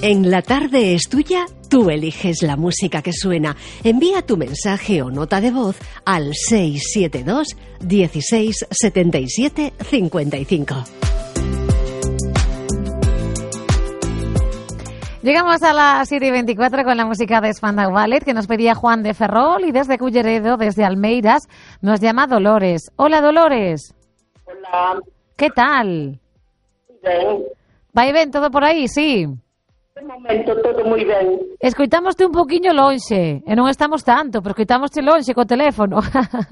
En La Tarde es Tuya, tú eliges la música que suena. Envía tu mensaje o nota de voz al 672 16 77 55. Llegamos a las 7:24 con la música de Spandau Ballet que nos pedía Juan de Ferrol, y desde Culleredo, desde Almeiras, nos llama Dolores. Hola, Dolores. Hola. ¿Qué tal? Ben. Vai ben todo por aí, sí? De momento todo moi ben. Escoitámoste un poquinho lonxe, e non estamos tanto, pero escoitámoste lonxe co teléfono.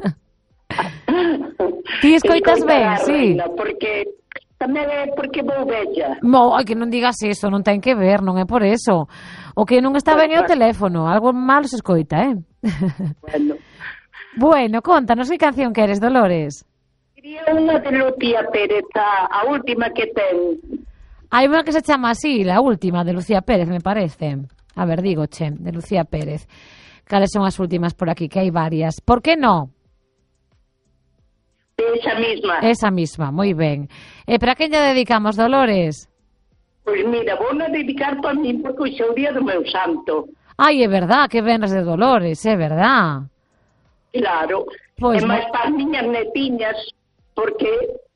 Ti escoitas ben, sí? Reina, porque tamén é porque vou bella. Ai, que non digas eso, non ten que ver, non é por eso. O que non está ben é o teléfono, algo malo se escoita, Bueno. Bueno, contanos que canción queres, Dolores. Quería unha de Lucía Pérez, a última que ten. Hai unha que se chama así, la última, de Lucía Pérez, me parece. A ver, digo, de Lucía Pérez. Cales son as últimas por aquí, que hai varias. Por que no? Esa misma. Esa misma, moi ben. E para quen lle dedicamos, Dolores? Pois mira, vou na dedicar para mí porque hoxe é o día do meu santo. Ai, é verdad, que venres de Dolores, é verdad. Claro. Pois e máis para as miñas netiñas, porque...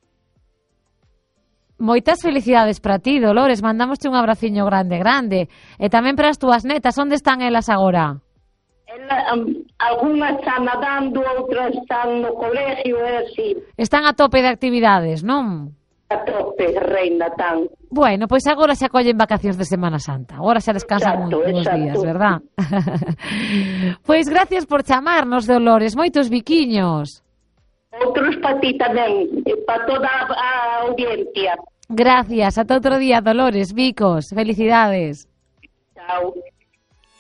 Moitas felicidades para ti, Dolores. Mandamosche un abraciño grande, grande. E tamén para as túas netas. Onde están elas agora? Algunhas están nadando, outras están no colegio, é así. Están a tope de actividades, non? A tope, reina, tan. Bueno, pois agora xa collen vacacións de Semana Santa. Agora xa descansan uns días, verdad? Pois gracias por chamarnos, Dolores. Moitos biquiños. Outros para ti tamén, para toda a audiencia. Gracias. Ata outro día, Dolores. Bicos. Felicidades. Chao.